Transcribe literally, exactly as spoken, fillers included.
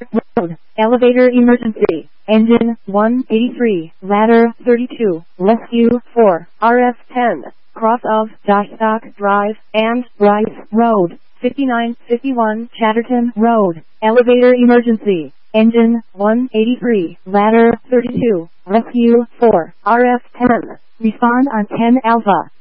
Road, elevator emergency, engine one eighty-three, ladder thirty-two, rescue four, R F ten, cross of Dostock Drive and Rice Road, fifty-nine fifty-one Chatterton Road, elevator emergency, engine one eighty-three, ladder thirty-two, rescue four, R F ten, respond on ten Alpha.